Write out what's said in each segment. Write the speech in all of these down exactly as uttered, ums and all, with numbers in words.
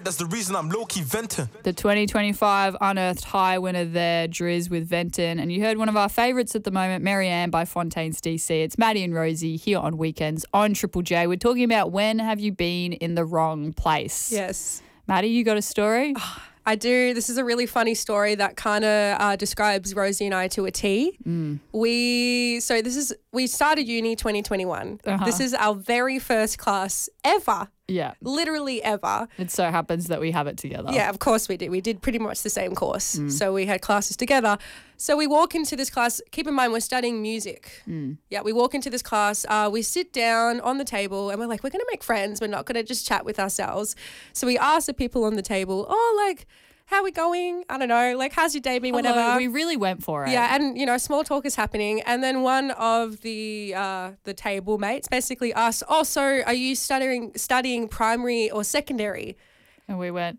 That's the reason I'm low-key venting. The twenty twenty-five Unearthed High winner there, Driz with Venton. And you heard one of our favourites at the moment, Marianne by Fontaines D C. It's Maddie and Rosie here on Weekends on Triple J. We're talking about when have you been in the wrong place? Yes. Maddie, you got a story? I do. This is a really funny story that kind of uh, describes Rosie and I to a T. Mm. We, so this is, we started uni twenty twenty-one. Uh-huh. This is our very first class ever. Yeah. Literally ever. It so happens that we have it together. Yeah, of course we did. We did pretty much the same course. Mm. So we had classes together. So we walk into this class. Keep in mind, we're studying music. Mm. Yeah, we walk into this class. Uh, we sit down on the table and we're like, we're going to make friends. We're not going to just chat with ourselves. So we ask the people on the table, oh, like, how are we going? I don't know. Like, how's your day been? Hello, Whatever. we really went for it. Yeah, and, you know, small talk is happening. And then one of the uh, the table mates basically asks, oh, so are you studying studying primary or secondary? And we went,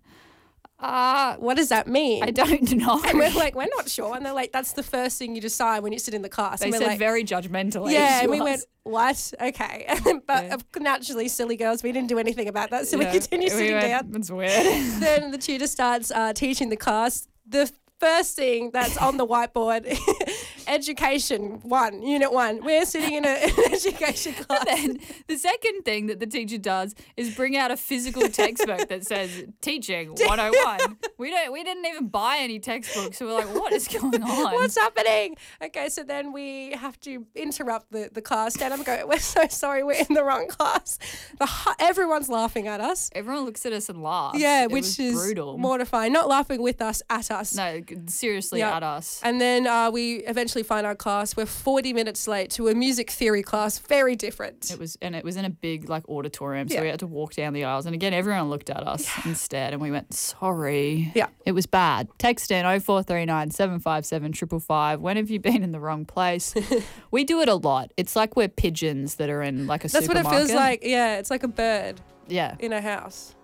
uh, What does that mean? I don't know. And we're like, we're not sure. And they're like, that's the first thing you decide when you sit in the class. They and we're said like, very judgmentally. yeah, to and we us. went, what? Okay. But Yeah. uh, naturally, silly girls, we didn't do anything about that. So Yeah. we continued We sitting went, down. That's weird. Then the tutor starts uh, teaching the class. The first thing that's on the whiteboard, education one, unit one. We're sitting in a, an education class. Then the second thing that the teacher does is bring out a physical textbook that says teaching one oh one. We don't we didn't even buy any textbooks. So we're like, what is going on? What's happening? Okay, so then we have to interrupt the, the class. Stand up and go, we're so sorry, we're in the wrong class. The, hu- everyone's laughing at us. Everyone looks at us and laughs. Yeah, It which was is brutal. mortifying. Not laughing with us, at us. No, seriously Yeah. at us. And then uh, we eventually find our class. We're forty minutes late to a music theory class. Very different. It was and it was in a big like auditorium, so Yeah. we had to walk down the aisles. And again, everyone looked at us instead, and we went, "Sorry." Yeah. It was bad. Text in oh four three nine, seven five seven, five five five. When have you been in the wrong place? We do it a lot. It's like we're pigeons that are in like a That's what supermarket. it feels like. Yeah, it's like a bird Yeah. in a house.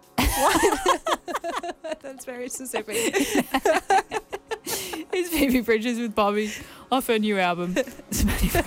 What? That's very specific. It's Phoebe Bridges with Bobby off her new album. It's Maddie Rose.